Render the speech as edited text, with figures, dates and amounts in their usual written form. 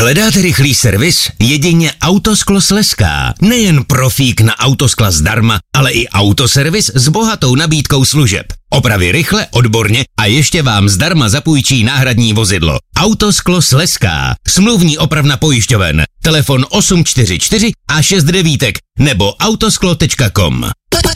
Hledáte rychlý servis? Jedině Autosklo Slezská. Nejen profík na autoskla zdarma, ale i autoservis s bohatou nabídkou služeb. Opravy rychle, odborně a ještě vám zdarma zapůjčí náhradní vozidlo. Autosklo Slezská. Smluvní opravna pojišťoven. Telefon 844 a 69 nebo autosklo.com.